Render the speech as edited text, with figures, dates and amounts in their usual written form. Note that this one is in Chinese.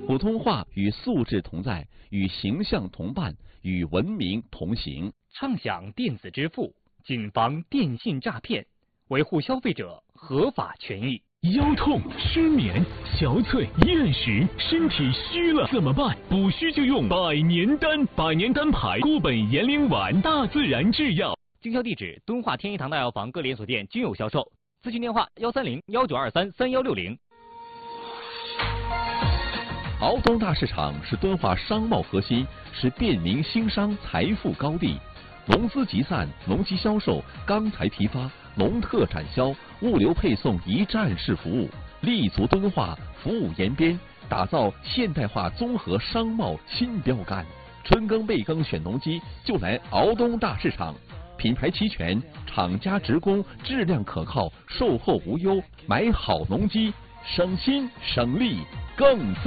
普通话与素质同在，与形象同伴，与文明同行。 畅享电子支付，谨防电信诈骗，维护消费者合法权益。 腰痛、失眠、憔悴、厌食，身体虚了怎么办？补虚就用百年丹，百年丹牌固本延龄丸，大自然制药。 经销地址：敦化天一堂大药房各连锁店均有销售。咨询电话：130-1923-3160。 敖东大市场是敦化商贸核心，是便民兴商财富高地。农资集散、农机销售、钢材批发、农特产销、物流配送一站式服务，立足敦化，服务延边，打造现代化综合商贸新标杆。春耕备耕选农机，就来敖东大市场。品牌齐全，厂家直供，质量可靠，售后无忧，买好农机，省心省力更增。